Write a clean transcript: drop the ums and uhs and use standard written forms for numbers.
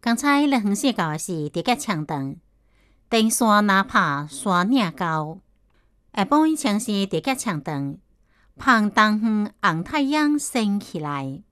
刚才日远时到是直接长长，电线哪怕山岭高，下晡像是直接长长，旁东远红太阳升起来。